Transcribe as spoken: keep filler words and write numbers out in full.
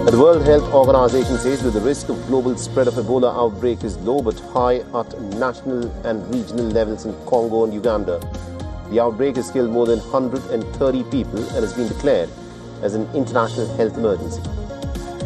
The World Health Organization says that the risk of global spread of Ebola outbreak is low but high at national and regional levels in Congo and Uganda. The outbreak has killed more than one hundred thirty people and has been declared as an international health emergency.